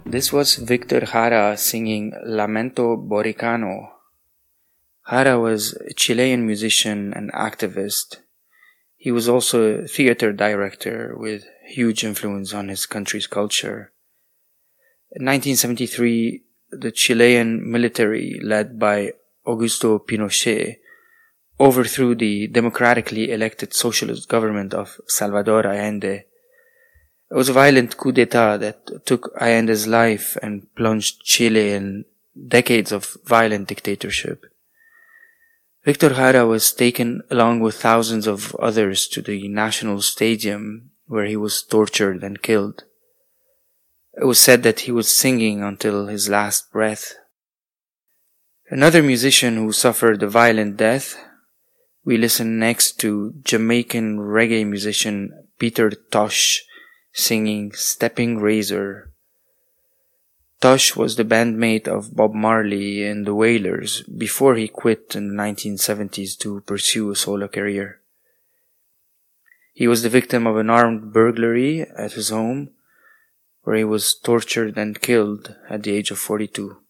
This was Victor Jara singing Lamento Boricano. Jara was a Chilean musician and activist. He was also a theater director with huge influence on his country's culture. In 1973, the Chilean military, led by Augusto Pinochet, overthrew the democratically elected socialist government of Salvador Allende. It was a violent coup d'etat that took Allende's life and plunged Chile in decades of violent dictatorship. Victor Jara was taken along with thousands of others to the National Stadium, where he was tortured and killed. It was said that he was singing until his last breath. Another musician who suffered a violent death, we listen next to Jamaican reggae musician Peter Tosh singing Stepping Razor. Tosh was the bandmate of Bob Marley and the Wailers before he quit in the 1970s to pursue a solo career. He was the victim of an armed burglary at his home, where he was tortured and killed at the age of 42.